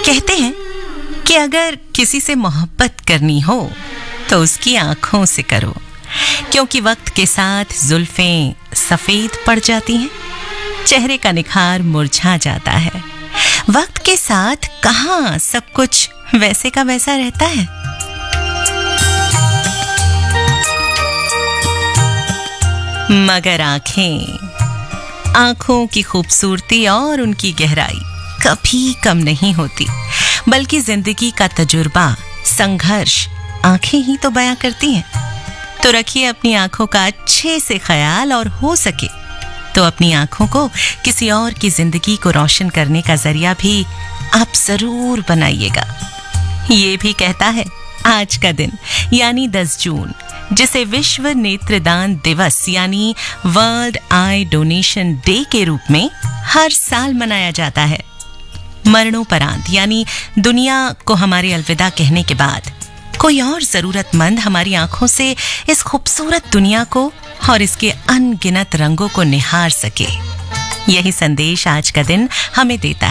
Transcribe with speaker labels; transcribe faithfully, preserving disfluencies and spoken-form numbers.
Speaker 1: कहते हैं कि अगर किसी से मोहब्बत करनी हो तो उसकी आंखों से करो, क्योंकि वक्त के साथ जुल्फें सफेद पड़ जाती हैं, चेहरे का निखार मुरझा जाता है। वक्त के साथ कहाँ सब कुछ वैसे का वैसा रहता है। मगर आंखें, आंखों की खूबसूरती और उनकी गहराई कभी कम नहीं होती, बल्कि जिंदगी का तजुर्बा, संघर्ष आंखें ही तो बयां करती हैं। तो रखिए अपनी आंखों का अच्छे से ख्याल, और हो सके तो अपनी आंखों को किसी और की जिंदगी को रोशन करने का जरिया भी आप जरूर बनाइएगा। ये भी कहता है आज का दिन यानी दस जून, जिसे विश्व नेत्रदान दिवस यानी वर्ल्ड आई डोनेशन डे के रूप में हर साल मनाया जाता है। मरणोपरांत यानी दुनिया को हमारे अलविदा कहने के बाद कोई और जरूरतमंद हमारी आंखों से इस खूबसूरत दुनिया को और इसके अनगिनत रंगों को निहार सके, यही संदेश आज का दिन हमें देता है।